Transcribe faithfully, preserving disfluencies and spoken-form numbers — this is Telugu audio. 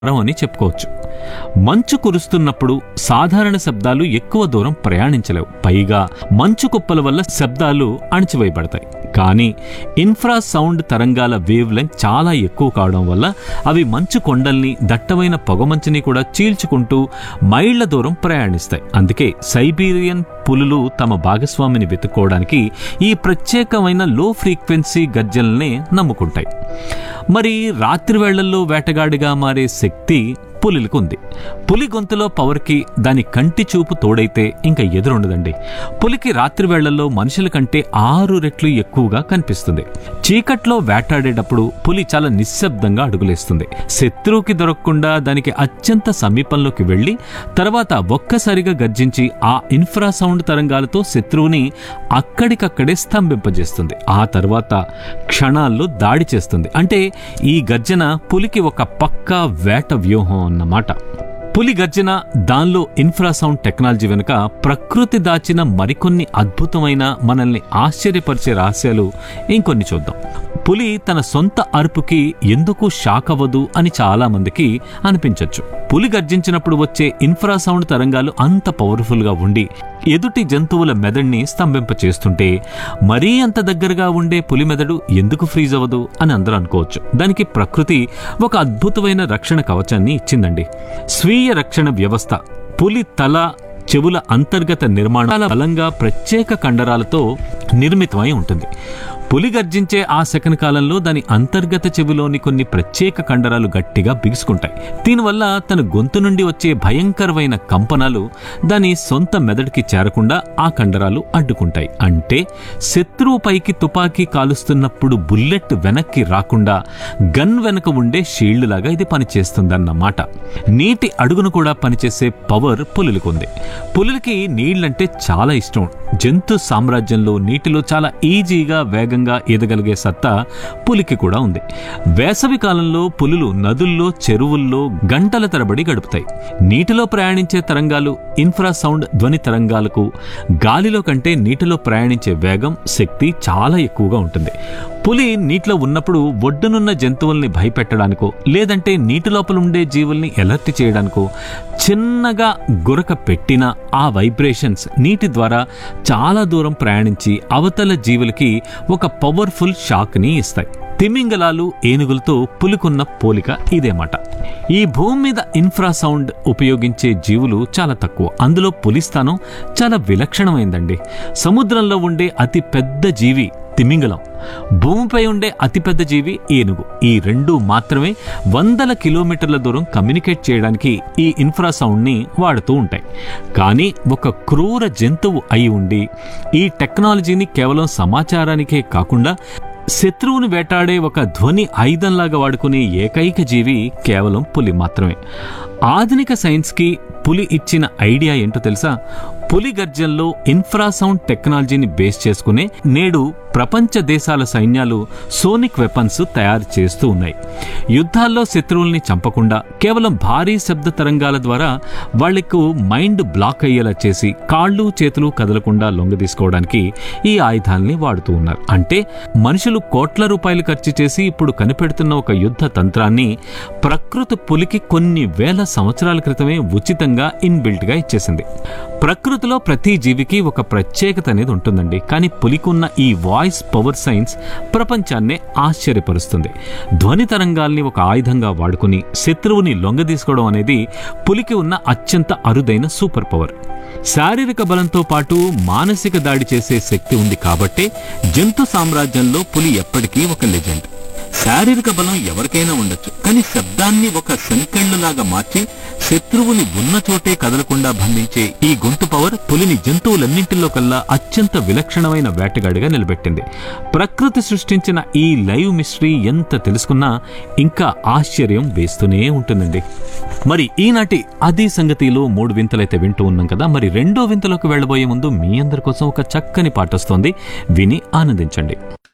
అని చెప్పుకోవచ్చు. మంచు కురుస్తున్నప్పుడు సాధారణ శబ్దాలు ఎక్కువ దూరం ప్రయాణించలేవు. పైగా మంచు కుప్పల వల్ల శబ్దాలు అణచివేయబడతాయి. కానీ ఇన్ఫ్రాసౌండ్ తరంగాల వేవ్ లెంగ్త్ చాలా ఎక్కువ కావడం వల్ల అవి మంచు కొండల్ని, దట్టమైన పొగమంచుని కూడా చీల్చుకుంటూ మైళ్ల దూరం ప్రయాణిస్తాయి. అందుకే సైబీరియన్ పులులు తమ భాగస్వామిని వెతుక్కోవడానికి ఈ ప్రత్యేకమైన లో ఫ్రీక్వెన్సీ గర్జనల్నే నమ్ముకుంటాయి. మరి రాత్రి వేళ్లల్లో వేటగాడిగా మారే శక్తి పులికి ఉంది. పులి గొంతులో పవర్కి దాని కంటి చూపు తోడైతే ఇంకా ఎదురుండదండి. పులికి రాత్రి వేళ్లలో మనుషుల కంటే ఆరు రెట్లు ఎక్కువగా కనిపిస్తుంది. చీకట్లో వేటాడేటప్పుడు పులి చాలా నిశ్శబ్దంగా అడుగులేస్తుంది. శత్రువుకి దొరకకుండా దానికి అత్యంత సమీపంలోకి వెళ్లి తర్వాత ఒక్కసారిగా గర్జించి ఆ ఇన్ఫ్రాసౌండ్ తరంగాలతో శత్రువుని అక్కడికక్కడే స్తంభింపజేస్తుంది. ఆ తర్వాత క్షణాల్లో దాడి చేస్తుంది. అంటే ఈ గర్జన పులికి ఒక పక్కా వేట వ్యూహం అన్నమాట. పులి గర్జన, దానిలో ఇన్ఫ్రాసౌండ్ టెక్నాలజీ వెనుక ప్రకృతి దాచిన మరికొన్ని అద్భుతమైన, మనల్ని ఆశ్చర్యపరిచే రహస్యాలు ఇంకొన్ని చూద్దాం. పులి తన సొంత అరుపుకి ఎందుకు షాక్ అవ్వదు అని చాలా మందికి అనిపించవచ్చు. పులి గర్జించినప్పుడు వచ్చే ఇన్ఫ్రాసౌండ్ తరంగాలు అంత పవర్ఫుల్ గా ఉండి ఎదుటి జంతువుల మెదడుని స్తంభింపచేస్తుంటే మరీ అంత దగ్గరగా ఉండే పులి మెదడు ఎందుకు ఫ్రీజ్ అవ్వదు అని అందరూ అనుకోవచ్చు. దానికి ప్రకృతి ఒక అద్భుతమైన రక్షణ కవచాన్ని ఇచ్చిందండి. స్వీయ రక్షణ వ్యవస్థ. పులి తల, చెవుల అంతర్గత నిర్మాణం చాలా బలంగా ప్రత్యేక కండరాలతో నిర్మితమై ఉంటుంది. పులి గర్జించే ఆ సెకన్ కాలంలో దాని అంతర్గత చెవిలోని కొన్ని ప్రత్యేక కండరాలు గట్టిగా బిగుసుకుంటాయి. దీనివల్ల తన గొంతు నుండి వచ్చే భయంకరమైన కంపనాలు దాని సొంత మెదడుకి చేరకుండా ఆ కండరాలు అడ్డుకుంటాయి. అంటే శత్రువు పైకి తుపాకీ కాలుస్తున్నప్పుడు బుల్లెట్ వెనక్కి రాకుండా గన్ వెనక ఉండే షీల్డ్ లాగా ఇది పనిచేస్తుందన్నమాట. నీటి అడుగును కూడా పనిచేసే పవర్ పులులకు ఉంది. పులులకి నీళ్లంటే చాలా ఇష్టం. జంతు సామ్రాజ్యంలో నీటిలో చాలా ఈజీగా, వేగంగా ఈదగలిగే సత్తా పులికి కూడా ఉంది. వేసవి కాలంలో పులులు నదుల్లో, చెరువుల్లో గంటల తరబడి గడుపుతాయి. నీటిలో ప్రయాణించే తరంగాలు ఇన్ఫ్రాసౌండ్ ధ్వని తరంగాలకు గాలిలో కంటే నీటిలో ప్రయాణించే వేగం, శక్తి చాలా ఎక్కువగా ఉంటుంది. పులి నీటిలో ఉన్నప్పుడు ఒడ్డునున్న జంతువుల్ని భయపెట్టడానికో లేదంటే నీటి లోపల ఉండే జీవుల్ని ఎలర్ట్ చేయడానికో చిన్నగా గురక పెట్టిన ఆ వైబ్రేషన్స్ నీటి ద్వారా చాలా దూరం ప్రయాణించి అవతల జీవులకి ఒక పవర్ఫుల్ షాక్ ని ఇస్తాయి. తిమింగలాలు, ఏనుగులతో పులికున్న పోలిక ఇదేమాట. ఈ భూమి మీద ఇన్ఫ్రాసౌండ్ ఉపయోగించే జీవులు చాలా తక్కువ. అందులో పులి స్థానం చాలా విలక్షణమైందండి. సముద్రంలో ఉండే అతి పెద్ద జీవి తిమింగలం, భూమిపై ఉండే అతిపెద్ద జీవి ఏనుగు. ఈ రెండు మాత్రమే వందల కిలోమీటర్ల దూరం కమ్యూనికేట్ చేయడానికి ఈ ఇన్ఫ్రాసౌండ్ ని వాడుతూ ఉంటాయి. కానీ ఒక క్రూర జంతువు అయి ఉండి ఈ టెక్నాలజీని కేవలం సమాచారానికే కాకుండా శత్రువుని వేటాడే ఒక ధ్వని ఆయుధంలాగా వాడుకునే ఏకైక జీవి కేవలం పులి మాత్రమే. ఆధునిక సైన్స్కి పులి ఇచ్చిన ఐడియా ఏంటో తెలుసా? పులి గర్జనలో ఇన్ఫ్రాసౌండ్ టెక్నాలజీని బేస్ చేసుకునే నేడు ప్రపంచ దేశాల సైన్యాలు సోనిక్ వెపన్స్ తయారు చేస్తూ ఉన్నాయి. యుద్ధాల్లో శత్రువుల్ని చంపకుండా కేవలం భారీ శబ్ద తరంగాల ద్వారా వాళ్లకు మైండ్ బ్లాక్ అయ్యేలా చేసి కాళ్ళు చేతులు కదలకుండా లొంగదీసుకోవడానికి ఈ ఆయుధాలని వాడుతూ ఉన్నారు. అంటే మనుషులు కోట్ల రూపాయలు ఖర్చు చేసి ఇప్పుడు కనిపెడుతున్న ఒక యుద్ధ తంత్రాన్ని ప్రకృతి పులికి కొన్ని వేల సంవత్సరాల క్రితమే ఉచితంగా ఇన్బిల్ట్ గా ఇచ్చేసింది. ప్రకృతిలో ప్రతి జీవికి ఒక ప్రత్యేకత అనేది ఉంటుందండి. కానీ పులికున్న ఈ వాయిస్ పవర్ సైన్స్ ప్రపంచాన్నే ఆశ్చర్యపరుస్తుంది. ధ్వని తరంగాల్ని ఒక ఆయుధంగా వాడుకుని శత్రువుని లొంగదీసుకోవడం అనేది పులికి ఉన్న అత్యంత అరుదైన సూపర్ పవర్. శారీరక బలంతో పాటు మానసిక దాడి చేసే శక్తి ఉంది కాబట్టే జంతు సామ్రాజ్యంలో పులి ఎప్పటికీ ఒక లెజెండ్. శారీరక బలం ఎవరికైనా ఉండొచ్చు, కానీ శబ్దాన్ని ఒక సంకెళ్లులాగా మార్చి శత్రువుని ఉన్న చోటే కదలకుండా బంధించే ఈ గొంతు పవర్ పులిని జంతువులన్నింటిలో కల్లా అత్యంత విలక్షణమైన వేటగాడిగా నిలబెట్టింది. ప్రకృతి సృష్టించిన ఈ లైవ్ మిస్టరీ ఎంత తెలుసుకున్నా ఇంకా ఆశ్చర్యం వేస్తూనే ఉంటుందండి. మరి ఈనాటి అది సంగతిలో మూడు వింతలైతే వింటూ ఉన్నాం కదా. మరి రెండో వింతలోకి వెళ్లబోయే ముందు మీ అందరి కోసం ఒక చక్కని పాట వస్తోంది, విని ఆనందించండి.